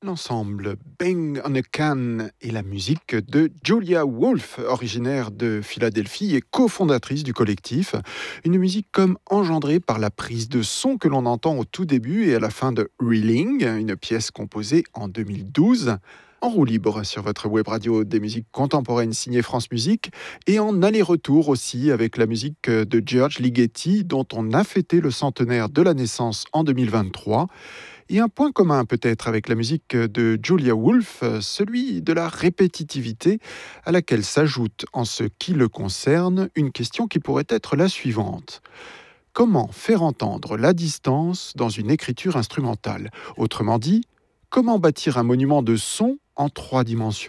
L'ensemble Bang on a Can est la musique de Julia Wolf, originaire de Philadelphie et cofondatrice du collectif. Une musique comme engendrée par la prise de son que l'on entend au tout début et à la fin de Reeling, une pièce composée en 2012. En roue libre sur votre web radio des musiques contemporaines signée France Musique et en aller-retour aussi avec la musique de George Ligeti dont on a fêté le centenaire de la naissance en 2023. Et un point commun peut-être avec la musique de Julia Wolf, celui de la répétitivité, à laquelle s'ajoute, en ce qui le concerne, une question qui pourrait être la suivante. Comment faire entendre la distance dans une écriture instrumentale ? Autrement dit, comment bâtir un monument de son en 3 dimensions ?